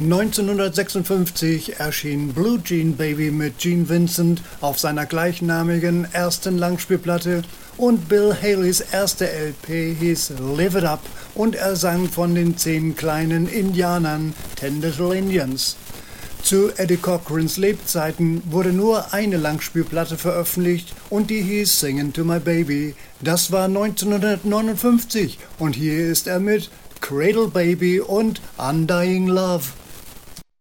1956 erschien Blue Jean Baby mit Gene Vincent auf seiner gleichnamigen ersten Langspielplatte und Bill Haleys erste LP hieß Live It Up und er sang von den 10 kleinen Indianern, 10 Little Indians. Zu Eddie Cochrans Lebzeiten wurde nur eine Langspielplatte veröffentlicht und die hieß Singin' to My Baby. Das war 1959 und hier ist er mit Cradle Baby und Undying Love.